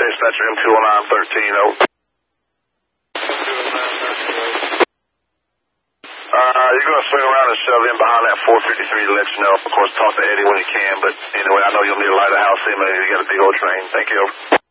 Dispatcher M20913, over. You're going to swing around and shove in behind that 453 to let you know. Of course, talk to Eddie when you can, but anyway, I know you'll need a light of house in, but you got a big old train. Thank you.